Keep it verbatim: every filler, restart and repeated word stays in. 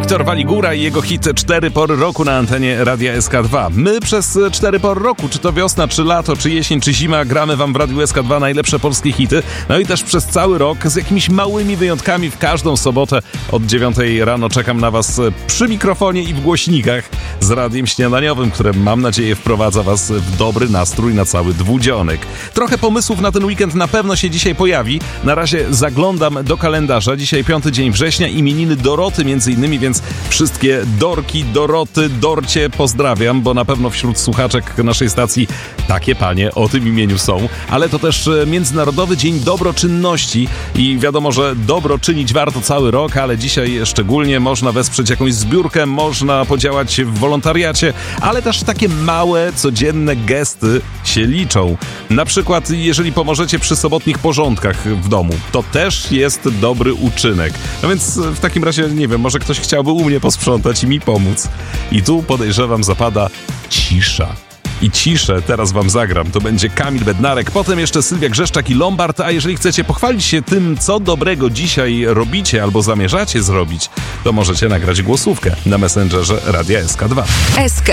Wiktor Waligura i jego hit Cztery pory roku na antenie Radia S K dwa. My przez cztery pory roku, czy to wiosna, czy lato, czy jesień, czy zima, gramy wam w Radiu S K dwa najlepsze polskie hity. No i też przez cały rok z jakimiś małymi wyjątkami w każdą sobotę od dziewiątej rano czekam na was przy mikrofonie i w głośnikach z radiem śniadaniowym, które mam nadzieję wprowadza was w dobry nastrój na cały dwudzionek. Trochę pomysłów na ten weekend na pewno się dzisiaj pojawi. Na razie zaglądam do kalendarza. Dzisiaj piąty dzień września, imieniny Doroty między innymi, więc wszystkie Dorki, Doroty, Dorcie pozdrawiam, bo na pewno wśród słuchaczek naszej stacji takie panie o tym imieniu są. Ale to też Międzynarodowy Dzień Dobroczynności i wiadomo, że dobro czynić warto cały rok, ale dzisiaj szczególnie można wesprzeć jakąś zbiórkę, można podziałać w wolontariacie, ale też takie małe, codzienne gesty się liczą. Na przykład jeżeli pomożecie przy sobotnich porządkach w domu, to też jest dobry uczynek. No więc w takim razie, nie wiem, może ktoś chciałby u mnie posprzątać i mi pomóc. I tu podejrzewam zapada cisza. I ciszę teraz wam zagram. To będzie Kamil Bednarek, potem jeszcze Sylwia Grzeszczak i Lombard, a jeżeli chcecie pochwalić się tym, co dobrego dzisiaj robicie albo zamierzacie zrobić, to możecie nagrać głosówkę na Messengerze Radia S K dwa. S K